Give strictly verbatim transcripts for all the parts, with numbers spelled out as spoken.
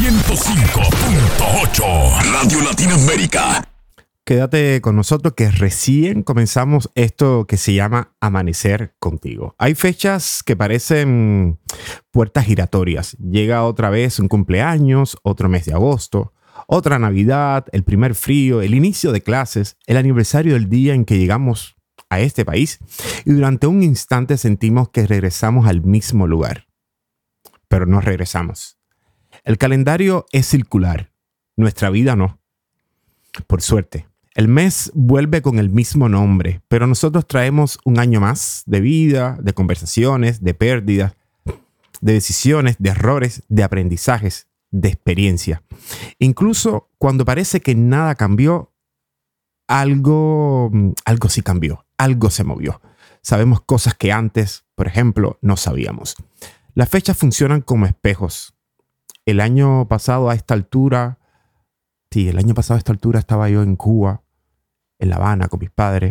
ciento cinco punto ocho Radio Latinoamérica. Quédate con nosotros que recién comenzamos esto que se llama Amanecer Contigo. Hay fechas que parecen puertas giratorias. Llega otra vez un cumpleaños, otro mes de agosto, otra Navidad, el primer frío, el inicio de clases, el aniversario del día en que llegamos a este país y durante un instante sentimos que regresamos al mismo lugar. Pero no regresamos. El calendario es circular, nuestra vida no. Por suerte. El mes vuelve con el mismo nombre, pero nosotros traemos un año más de vida, de conversaciones, de pérdidas, de decisiones, de errores, de aprendizajes, de experiencia. Incluso cuando parece que nada cambió, algo, algo sí cambió, algo se movió. Sabemos cosas que antes, por ejemplo, no sabíamos. Las fechas funcionan como espejos. El año pasado a esta altura, sí, el año pasado a esta altura estaba yo en Cuba, en La Habana con mis padres,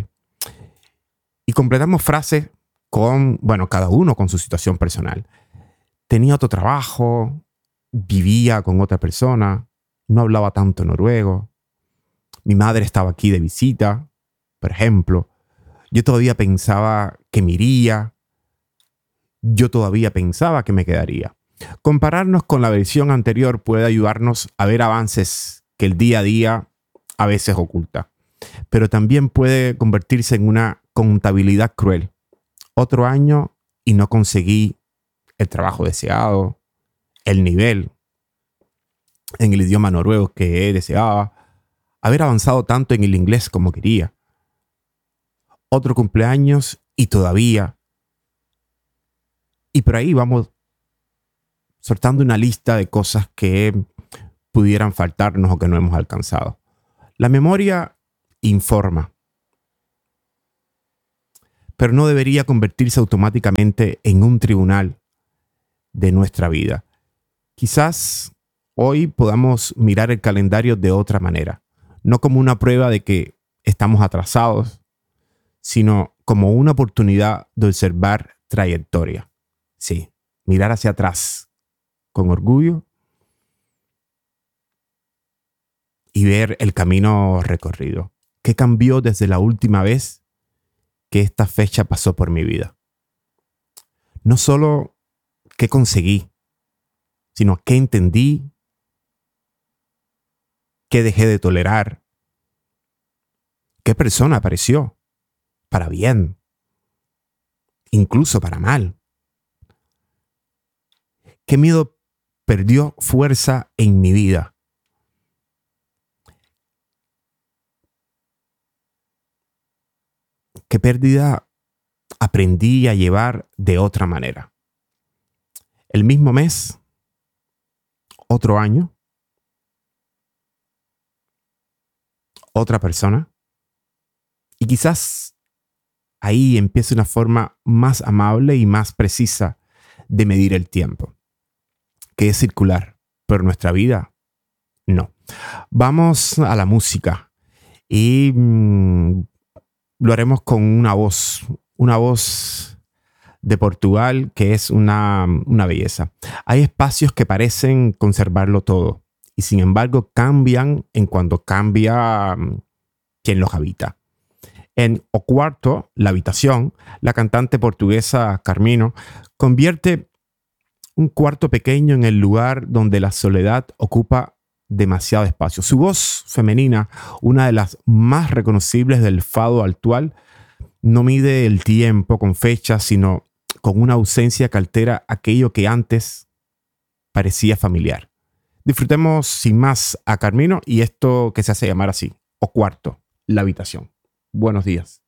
y completamos frases con, bueno, cada uno con su situación personal. Tenía otro trabajo, vivía con otra persona, no hablaba tanto noruego, mi madre estaba aquí de visita, por ejemplo, yo todavía pensaba que me iría, yo todavía pensaba que me quedaría. Compararnos con la versión anterior puede ayudarnos a ver avances que el día a día a veces oculta. Pero también puede convertirse en una contabilidad cruel. Otro año y no conseguí el trabajo deseado, el nivel en el idioma noruego que deseaba, haber avanzado tanto en el inglés como quería. Otro cumpleaños y todavía. Y por ahí vamos soltando una lista de cosas que pudieran faltarnos o que no hemos alcanzado. La memoria informa, pero no debería convertirse automáticamente en un tribunal de nuestra vida. Quizás hoy podamos mirar el calendario de otra manera, no como una prueba de que estamos atrasados, sino como una oportunidad de observar trayectoria. Sí, mirar hacia atrás con orgullo y ver el camino recorrido. ¿Qué cambió desde la última vez que esta fecha pasó por mi vida? No solo qué conseguí, sino qué entendí, qué dejé de tolerar, qué persona apareció, para bien, incluso para mal. ¿Qué miedo perdió fuerza en mi vida? ¿Qué pérdida aprendí a llevar de otra manera? El mismo mes, otro año, otra persona. Y quizás ahí empiece una forma más amable y más precisa de medir el tiempo, que es circular, pero nuestra vida no. Vamos a la música y mmm, lo haremos con una voz, una voz de Portugal que es una, una belleza. Hay espacios que parecen conservarlo todo y sin embargo cambian en cuanto cambia quien los habita. En O Quarto, la habitación, la cantante portuguesa Carminho convierte un cuarto pequeño en el lugar donde la soledad ocupa demasiado espacio. Su voz femenina, una de las más reconocibles del fado actual, no mide el tiempo con fechas, sino con una ausencia que altera aquello que antes parecía familiar. Disfrutemos sin más a Carminho y esto que se hace llamar así, O Quarto, la habitación. Buenos días.